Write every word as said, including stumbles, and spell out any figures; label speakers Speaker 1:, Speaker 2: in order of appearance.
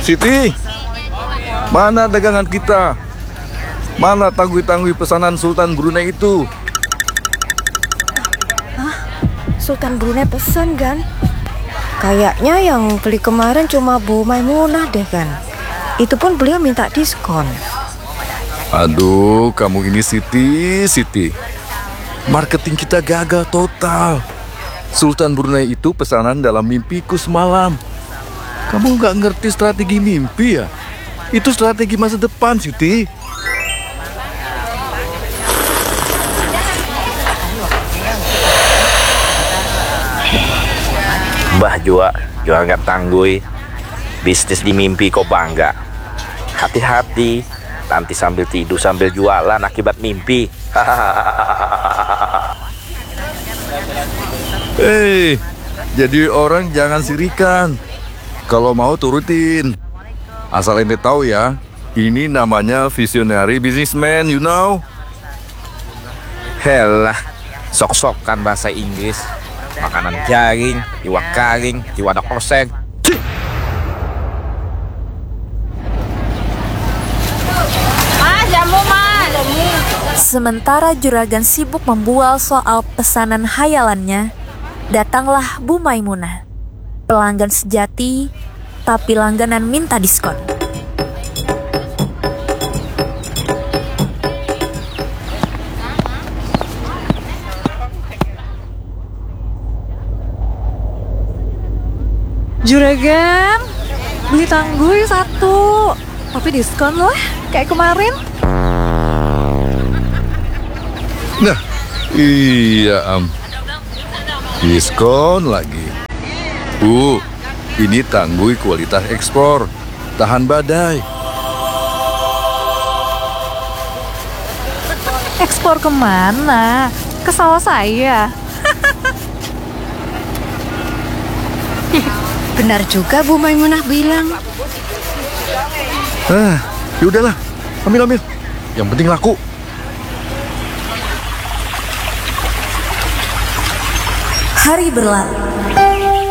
Speaker 1: Siti, mana dagangan kita? Mana tanggui-tanggui pesanan Sultan Brunei itu?
Speaker 2: Hah? Sultan Brunei pesan kan? Kayaknya yang beli kemarin cuma Bu Maimunah deh kan? Itu pun beliau minta diskon.
Speaker 1: Aduh, kamu ini Siti, Siti. Marketing kita gagal total. Sultan Brunei itu pesanan dalam mimpiku semalam. Kamu nggak ngerti strategi mimpi ya? Itu strategi masa depan, Siti.
Speaker 3: Mbah Jua, jual nggak tanggui. Bisnis di mimpi kok bangga. Hati-hati, nanti sambil tidur sambil jualan akibat mimpi.
Speaker 1: Hei, jadi orang jangan sirikan. Kalau mau turutin. Asal ente tahu ya, ini namanya visionary businessman, you know.
Speaker 3: Helah, sok-sokan bahasa Inggris. Makanan jaring, iwak karing, iwadak oseng.
Speaker 4: Mas, jamu mas.
Speaker 5: Sementara juragan sibuk membual soal pesanan hayalannya, datanglah Bu Maimunah. Pelanggan sejati, tapi langganan minta diskon.
Speaker 2: Juragan, beli tanggui satu, tapi diskon lah, kayak kemarin.
Speaker 1: Nah, iya am. Diskon lagi. Bu, ini tanggui kualitas ekspor, tahan badai.
Speaker 2: Ekspor kemana? Ke sawah saya. Benar juga Bu Maimunah bilang.
Speaker 1: Ah, ya udahlah, ambil ambil. Yang penting laku.
Speaker 5: Hari berlalu.